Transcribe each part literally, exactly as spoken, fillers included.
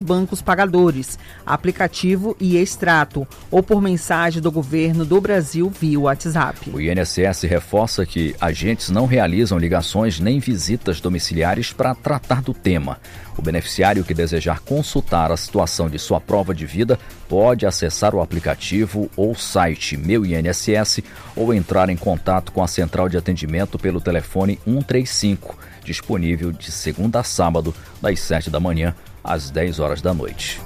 bancos pagadores, aplicativo e extrato, ou por mensagem do governo do Brasil via WhatsApp. O I N S S reforça que agentes não realizam ligações nem visitas domiciliares para tratar do tema. O beneficiário que desejar consultar a situação de sua prova de vida pode acessar o aplicativo ou site Meu I N S S ou entrar em contato com a central de atendimento pelo telefone cento e trinta e cinco, disponível de segunda a sábado, das sete da manhã às dez horas da noite.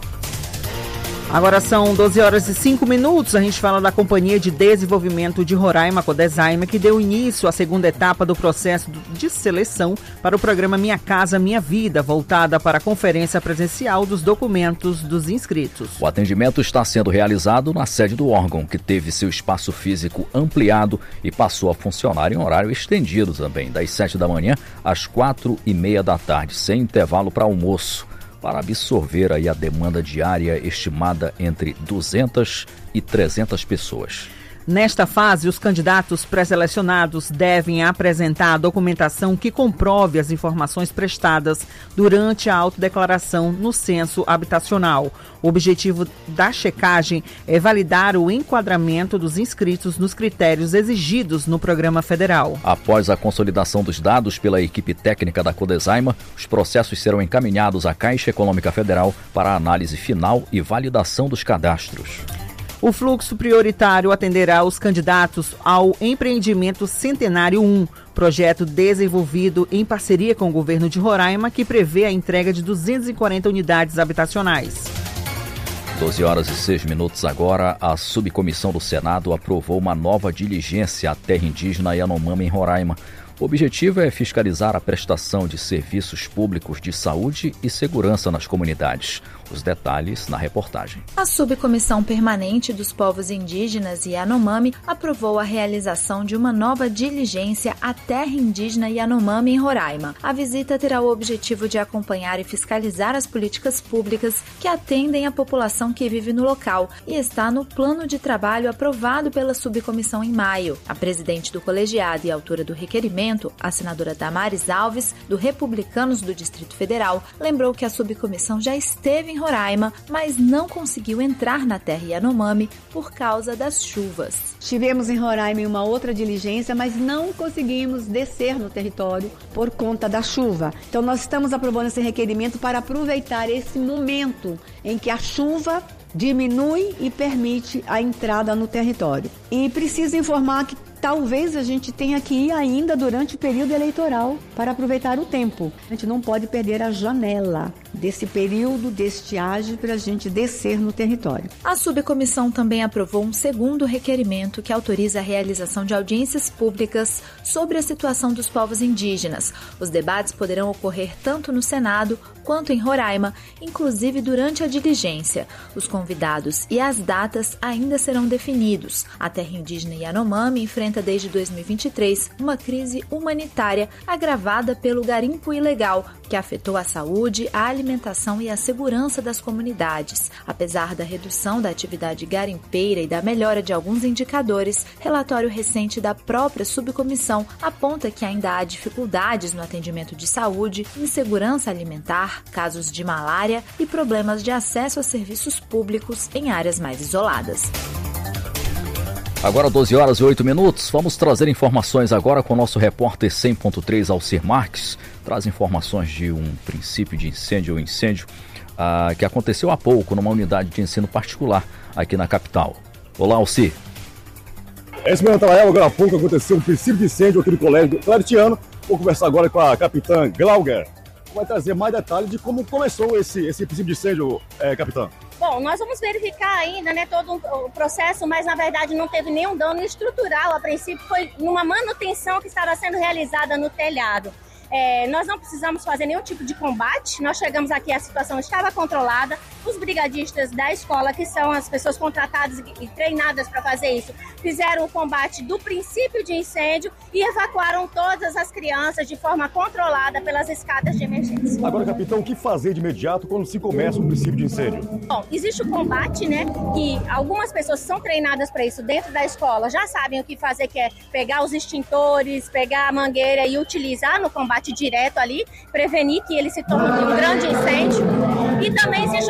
Agora são doze horas e cinco minutos, a gente fala da Companhia de Desenvolvimento de Roraima, Codesaima, que deu início à segunda etapa do processo de seleção para o programa Minha Casa Minha Vida, voltada para a conferência presencial dos documentos dos inscritos. O atendimento está sendo realizado na sede do órgão, que teve seu espaço físico ampliado e passou a funcionar em horário estendido também, das sete da manhã às quatro e meia da tarde, sem intervalo para almoço, para absorver aí a demanda diária estimada entre duzentas e trezentas pessoas. Nesta fase, os candidatos pré-selecionados devem apresentar a documentação que comprove as informações prestadas durante a autodeclaração no censo habitacional. O objetivo da checagem é validar o enquadramento dos inscritos nos critérios exigidos no programa federal. Após a consolidação dos dados pela equipe técnica da Codesaima, os processos serão encaminhados à Caixa Econômica Federal para a análise final e validação dos cadastros. O fluxo prioritário atenderá os candidatos ao Empreendimento Centenário um, projeto desenvolvido em parceria com o governo de Roraima, que prevê a entrega de duzentas e quarenta unidades habitacionais. doze horas e seis minutos agora, a subcomissão do Senado aprovou uma nova diligência à terra indígena Yanomami em Roraima. O objetivo é fiscalizar a prestação de serviços públicos de saúde e segurança nas comunidades. Os detalhes na reportagem. A Subcomissão Permanente dos Povos Indígenas Yanomami aprovou a realização de uma nova diligência à terra indígena Yanomami em Roraima. A visita terá o objetivo de acompanhar e fiscalizar as políticas públicas que atendem a população que vive no local e está no plano de trabalho aprovado pela subcomissão em maio. A presidente do colegiado e autora do requerimento, a senadora Damares Alves, do Republicanos do Distrito Federal, lembrou que a subcomissão já esteve em Roraima, mas não conseguiu entrar na terra Yanomami por causa das chuvas. Estivemos em Roraima em uma outra diligência, mas não conseguimos descer no território por conta da chuva. Então nós estamos aprovando esse requerimento para aproveitar esse momento em que a chuva diminui e permite a entrada no território. E preciso informar que talvez a gente tenha que ir ainda durante o período eleitoral para aproveitar o tempo. A gente não pode perder a janela desse período de estiagem para a gente descer no território. A subcomissão também aprovou um segundo requerimento que autoriza a realização de audiências públicas sobre a situação dos povos indígenas. Os debates poderão ocorrer tanto no Senado quanto em Roraima, inclusive durante a diligência. Os convidados e as datas ainda serão definidos. A terra indígena Yanomami enfrenta desde dois mil e vinte e três uma crise humanitária agravada pelo garimpo ilegal, que afetou a saúde, a alimentação e a segurança das comunidades. Apesar da redução da atividade garimpeira e da melhora de alguns indicadores, relatório recente da própria subcomissão aponta que ainda há dificuldades no atendimento de saúde, insegurança alimentar, casos de malária e problemas de acesso a serviços públicos em áreas mais isoladas. Agora doze horas e oito minutos, vamos trazer informações agora com o nosso repórter cem ponto três, Alcir Marques. Traz informações de um princípio de incêndio ou incêndio ah, que aconteceu há pouco numa unidade de ensino particular aqui na capital. Olá, Alcir. Esse mesmo Natanael, agora há pouco aconteceu um princípio de incêndio aqui no Colégio Claretiano. Vou conversar agora com a capitã Glauger. Vai trazer mais detalhes de como começou esse, esse princípio de incêndio, é, capitã. Bom, nós vamos verificar ainda, né, todo um, o processo, mas na verdade não teve nenhum dano estrutural. A princípio foi numa manutenção que estava sendo realizada no telhado. É, nós não precisamos fazer nenhum tipo de combate, nós chegamos aqui, a situação estava controlada, os brigadistas da escola, que são as pessoas contratadas e treinadas para fazer isso, fizeram o combate do princípio de incêndio e evacuaram todas as crianças de forma controlada pelas escadas de emergência. Agora, capitão, o que fazer de imediato quando se começa um princípio de incêndio? Bom, existe o combate, né, que algumas pessoas são treinadas para isso dentro da escola, já sabem o que fazer, que é pegar os extintores, pegar a mangueira e utilizar no combate direto ali, prevenir que ele se torne um grande incêndio. E também existem os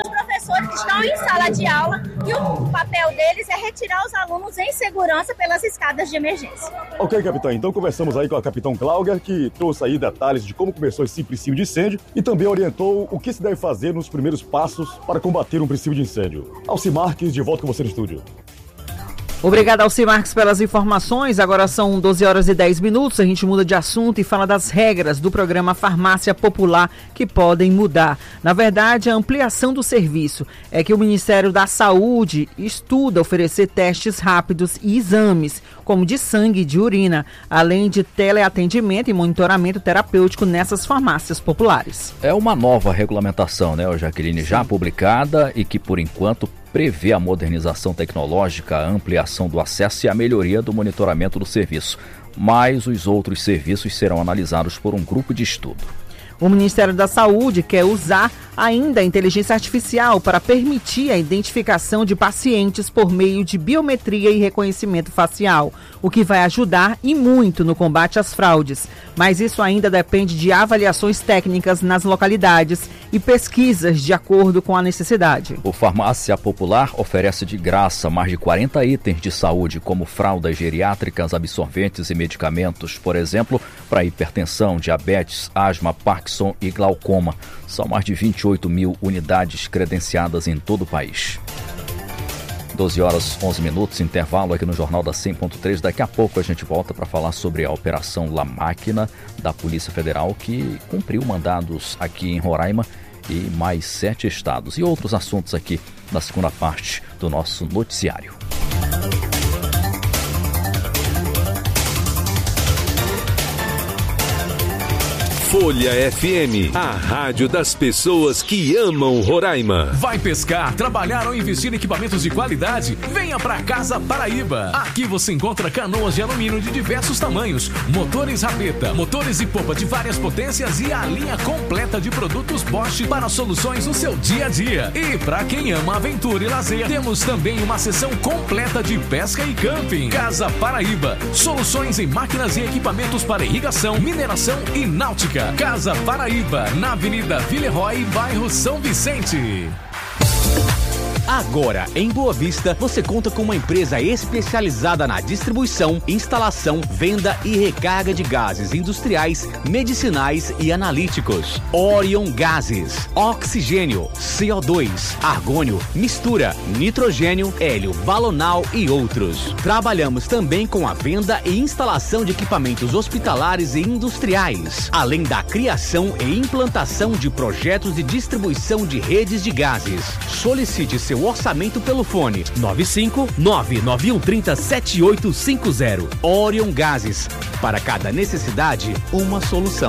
professores que estão em sala de aula e o papel deles é retirar os alunos em segurança pelas escadas de emergência. Ok, capitão. Então conversamos aí com a capitão Cláudia, que trouxe aí detalhes de como começou esse princípio de incêndio e também orientou o que se deve fazer nos primeiros passos para combater um princípio de incêndio. Alci Marques, de volta com você no estúdio. Obrigada, Alci Marques, pelas informações. Agora são doze horas e dez minutos. A gente muda de assunto e fala das regras do programa Farmácia Popular que podem mudar. Na verdade, a ampliação do serviço é que o Ministério da Saúde estuda oferecer testes rápidos e exames, como de sangue e de urina, além de teleatendimento e monitoramento terapêutico nessas farmácias populares. É uma nova regulamentação, né, Jaqueline, Sim. já publicada e que, por enquanto, prevê a modernização tecnológica, a ampliação do acesso e a melhoria do monitoramento do serviço. Mas os outros serviços serão analisados por um grupo de estudo. O Ministério da Saúde quer usar ainda a inteligência artificial para permitir a identificação de pacientes por meio de biometria e reconhecimento facial, o que vai ajudar e muito no combate às fraudes. Mas isso ainda depende de avaliações técnicas nas localidades e pesquisas de acordo com a necessidade. O Farmácia Popular oferece de graça mais de quarenta itens de saúde, como fraldas geriátricas, absorventes e medicamentos, por exemplo, para hipertensão, diabetes, asma, Parkinson e glaucoma. São mais de vinte e oito mil unidades credenciadas em todo o país. doze horas, onze minutos, intervalo aqui no Jornal da cem ponto três. Daqui a pouco a gente volta para falar sobre a Operação La Máquina da Polícia Federal, que cumpriu mandados aqui em Roraima e mais sete estados. E outros assuntos aqui na segunda parte do nosso noticiário. Folha F M, a rádio das pessoas que amam Roraima. Vai pescar, trabalhar ou investir em equipamentos de qualidade? Venha para Casa Paraíba. Aqui você encontra canoas de alumínio de diversos tamanhos, motores rabeta, motores e popa de várias potências e a linha completa de produtos Bosch para soluções no seu dia a dia. E para quem ama aventura e lazer, temos também uma seção completa de pesca e camping. Casa Paraíba, soluções em máquinas e equipamentos para irrigação, mineração e náutica. Casa Paraíba, na Avenida Villeroy, bairro São Vicente. Agora, em Boa Vista, você conta com uma empresa especializada na distribuição, instalação, venda e recarga de gases industriais, medicinais e analíticos. Orion Gases, oxigênio, C O dois, argônio, mistura, nitrogênio, hélio, balonal e outros. Trabalhamos também com a venda e instalação de equipamentos hospitalares e industriais, além da criação e implantação de projetos de distribuição de redes de gases. Solicite seu orçamento pelo fone nove cinco nove nove um três zero sete oito cinco zero. Orion Gases. Para cada necessidade, uma solução.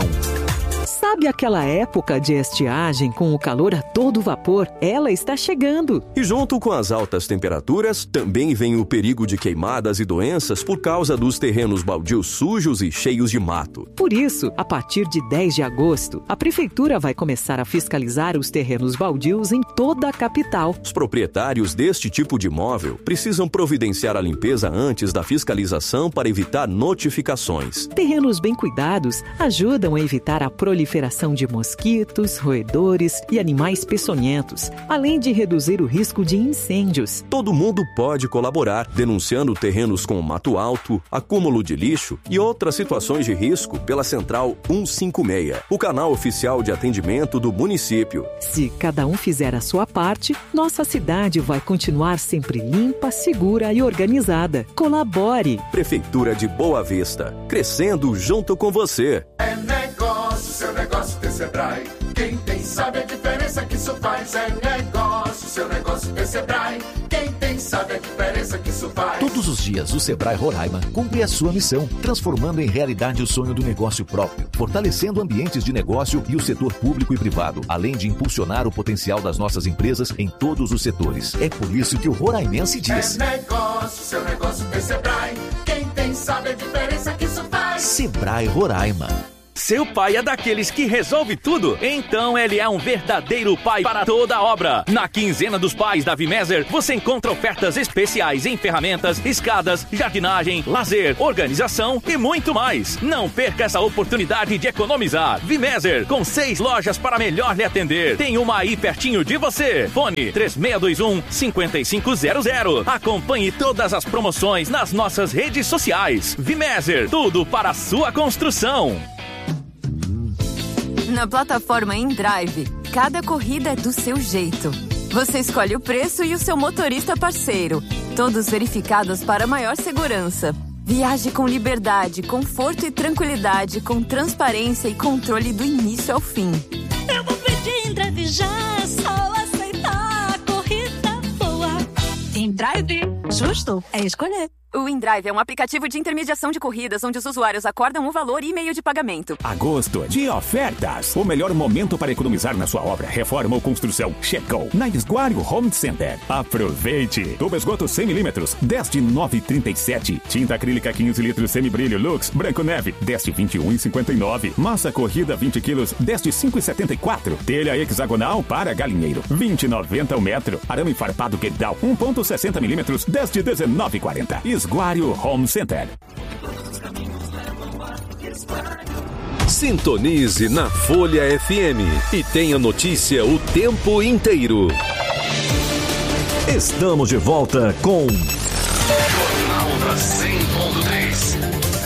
Sabe aquela época de estiagem com o calor a todo vapor? Ela está chegando. E junto com as altas temperaturas, também vem o perigo de queimadas e doenças por causa dos terrenos baldios sujos e cheios de mato. Por isso, a partir de dez de agosto, a Prefeitura vai começar a fiscalizar os terrenos baldios em toda a capital. Os proprietários deste tipo de imóvel precisam providenciar a limpeza antes da fiscalização para evitar notificações. Terrenos bem cuidados ajudam a evitar a proliferação de mosquitos, roedores e animais peçonhentos, além de reduzir o risco de incêndios. Todo mundo pode colaborar, denunciando terrenos com mato alto, acúmulo de lixo e outras situações de risco pela Central cento e cinquenta e seis, o canal oficial de atendimento do município. Se cada um fizer a sua parte, nossa cidade vai continuar sempre limpa, segura e organizada. Colabore! Prefeitura de Boa Vista, crescendo junto com você. É negócio, seu negócio tem Sebrae. Quem tem sabe a diferença que isso faz. É negócio, seu negócio tem Sebrae. Quem tem sabe a diferença que isso faz. Todos os dias o Sebrae Roraima cumpre a sua missão, transformando em realidade o sonho do negócio próprio, fortalecendo ambientes de negócio e o setor público e privado, além de impulsionar o potencial das nossas empresas em todos os setores. É por isso que o roraimense diz: é negócio, seu negócio tem Sebrae. Quem tem sabe a diferença que isso faz. Sebrae Roraima. Seu pai é daqueles que resolve tudo? Então ele é um verdadeiro pai para toda a obra. Na quinzena dos pais da Vimeser, você encontra ofertas especiais em ferramentas, escadas, jardinagem, lazer, organização e muito mais. Não perca essa oportunidade de economizar. Vimeser, com seis lojas para melhor lhe atender. Tem uma aí pertinho de você. Fone três seis dois um, cinco cinco zero zero. Acompanhe todas as promoções nas nossas redes sociais. Vimeser, tudo para a sua construção. Na plataforma InDrive, cada corrida é do seu jeito. Você escolhe o preço e o seu motorista parceiro, todos verificados para maior segurança. Viaje com liberdade, conforto e tranquilidade, com transparência e controle do início ao fim. Eu vou pedir InDrive já, só aceitar a corrida boa. InDrive, justo é escolher. O InDrive é um aplicativo de intermediação de corridas onde os usuários acordam o valor e meio de pagamento. Agosto de ofertas. O melhor momento para economizar na sua obra, reforma ou construção. Chegou na Esguário Home Center. Aproveite. Tubo esgoto cem milímetros, dez de nove reais e trinta e sete centavos. Tinta acrílica quinze litros semibrilho Lux Branco Neve, dez de vinte e um reais e cinquenta e nove centavos. Massa corrida vinte quilos, dez de cinco reais e setenta e quatro centavos. Telha hexagonal para galinheiro, vinte e noventa o metro. Arame farpado Gerdau, um ponto sessenta milímetros, dez de dezenove reais e quarenta centavos. Esguário Home Center. Sintonize na Folha F M e tenha notícia o tempo inteiro. Estamos de volta com Jornal da cem ponto três.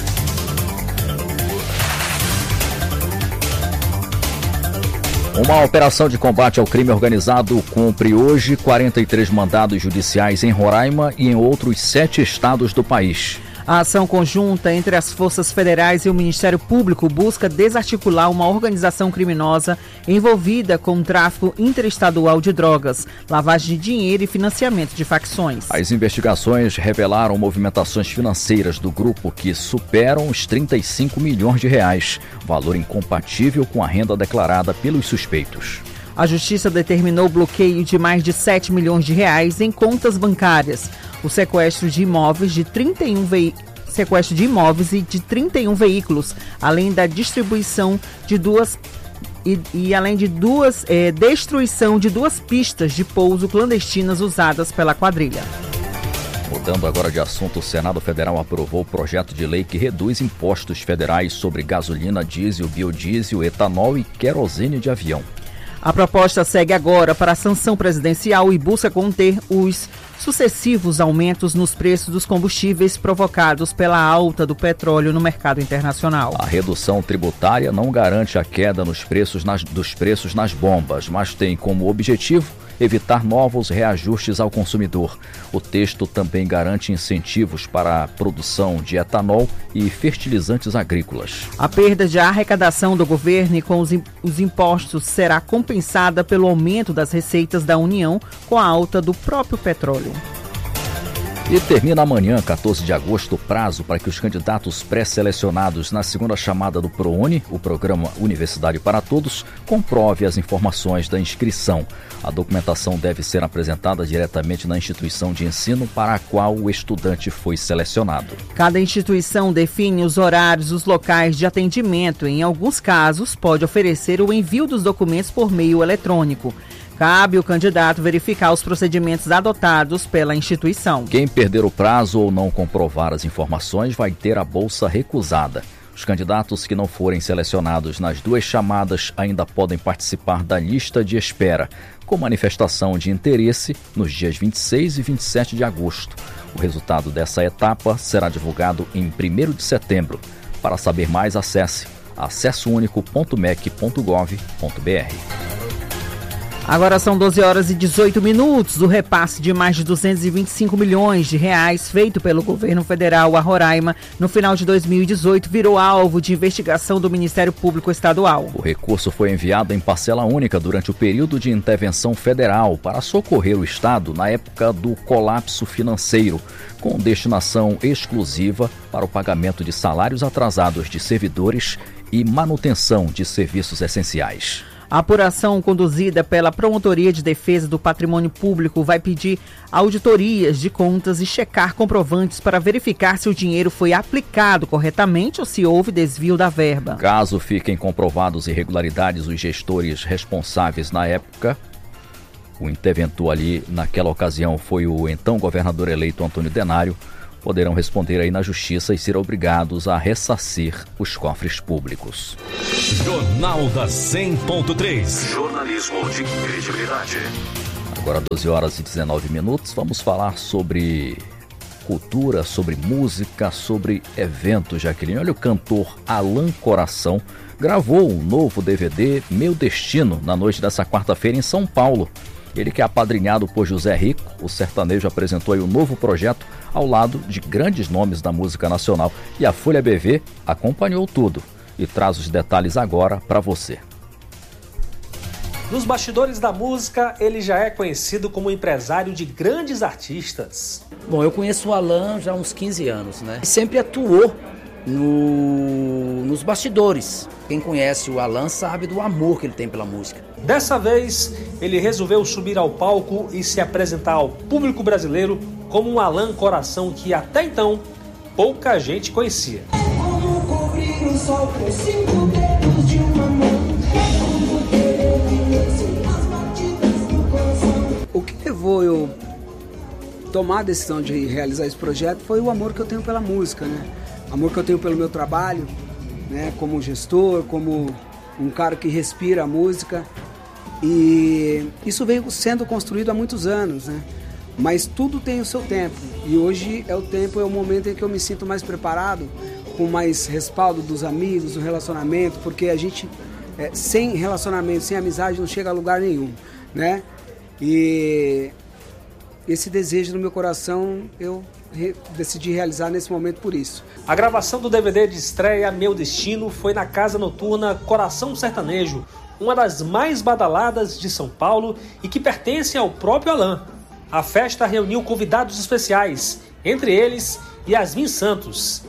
Uma operação de combate ao crime organizado cumpre hoje quarenta e três mandados judiciais em Roraima e em outros sete estados do país. A ação conjunta entre as forças federais e o Ministério Público busca desarticular uma organização criminosa envolvida com tráfico interestadual de drogas, lavagem de dinheiro e financiamento de facções. As investigações revelaram movimentações financeiras do grupo que superam os trinta e cinco milhões de reais, valor incompatível com a renda declarada pelos suspeitos. A Justiça determinou o bloqueio de mais de sete milhões de reais em contas bancárias, o sequestro de imóveis de trinta e um ve... sequestro de imóveis e de trinta e um veículos, além da distribuição de duas e, e além de duas é, destruição de duas pistas de pouso clandestinas usadas pela quadrilha. Mudando agora de assunto, o Senado Federal aprovou o projeto de lei que reduz impostos federais sobre gasolina, diesel, biodiesel, etanol e querosene de avião. A proposta segue agora para a sanção presidencial e busca conter os sucessivos aumentos nos preços dos combustíveis provocados pela alta do petróleo no mercado internacional. A redução tributária não garante a queda nos preços nas, dos preços nas bombas, mas tem como objetivo evitar novos reajustes ao consumidor. O texto também garante incentivos para a produção de etanol e fertilizantes agrícolas. A perda de arrecadação do governo e com os, os impostos será compensada pelo aumento das receitas da União com a alta do próprio petróleo. E termina amanhã, quatorze de agosto, o prazo para que os candidatos pré-selecionados na segunda chamada do ProUni, o programa Universidade para Todos, comprove as informações da inscrição. A documentação deve ser apresentada diretamente na instituição de ensino para a qual o estudante foi selecionado. Cada instituição define os horários, os locais de atendimento e, em alguns casos, pode oferecer o envio dos documentos por meio eletrônico. Cabe o candidato verificar os procedimentos adotados pela instituição. Quem perder o prazo ou não comprovar as informações vai ter a bolsa recusada. Os candidatos que não forem selecionados nas duas chamadas ainda podem participar da lista de espera, com manifestação de interesse nos dias vinte e seis e vinte e sete de agosto. O resultado dessa etapa será divulgado em primeiro de setembro. Para saber mais, acesse acesso único ponto m e c ponto gov ponto b r. Agora são doze horas e dezoito minutos. O repasse de mais de duzentos e vinte e cinco milhões de reais feito pelo governo federal a Roraima no final de dois mil e dezoito virou alvo de investigação do Ministério Público Estadual. O recurso foi enviado em parcela única durante o período de intervenção federal para socorrer o Estado na época do colapso financeiro, com destinação exclusiva para o pagamento de salários atrasados de servidores e manutenção de serviços essenciais. A apuração conduzida pela Promotoria de Defesa do Patrimônio Público vai pedir auditorias de contas e checar comprovantes para verificar se o dinheiro foi aplicado corretamente ou se houve desvio da verba. Caso fiquem comprovados irregularidades, os gestores responsáveis na época, o interventor ali naquela ocasião foi o então governador eleito Antônio Denário, poderão responder aí na justiça e ser obrigados a ressarcir os cofres públicos. Jornal da cem ponto três. Jornalismo de credibilidade. Agora doze horas e dezenove minutos, vamos falar sobre cultura, sobre música, sobre eventos, Jaqueline. Olha, o cantor Alan Coração gravou um novo D V D, Meu Destino, na noite dessa quarta-feira em São Paulo. Ele que é apadrinhado por José Rico, o sertanejo apresentou aí um novo projeto ao lado de grandes nomes da música nacional. E a Folha B V acompanhou tudo e traz os detalhes agora para você. Nos bastidores da música, ele já é conhecido como empresário de grandes artistas. Bom, eu conheço o Alan já há uns quinze anos, né? Sempre atuou no, nos bastidores. Quem conhece o Alan sabe do amor que ele tem pela música. Dessa vez, ele resolveu subir ao palco e se apresentar ao público brasileiro como um Alan Coração que até então pouca gente conhecia. Como cobrir o sol com cinco dedos de uma mão. O que levou eu tomar a decisão de realizar esse projeto foi o amor que eu tenho pela música, né? Amor que eu tenho pelo meu trabalho, né? Como gestor, como um cara que respira a música. E isso veio sendo construído há muitos anos, né? Mas tudo tem o seu tempo. E hoje é o tempo, é o momento em que eu me sinto mais preparado, com mais respaldo dos amigos, do relacionamento, porque a gente, é, sem relacionamento, sem amizade, não chega a lugar nenhum, né? E esse desejo no meu coração eu re- decidi realizar nesse momento por isso. A gravação do D V D de estreia Meu Destino foi na casa noturna Coração Sertanejo, uma das mais badaladas de São Paulo e que pertence ao próprio Alan. A festa reuniu convidados especiais, entre eles Yasmin Santos.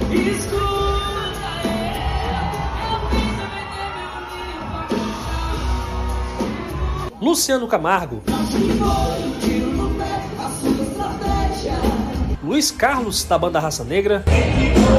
Luciano Camargo, Luiz Carlos da banda Raça Negra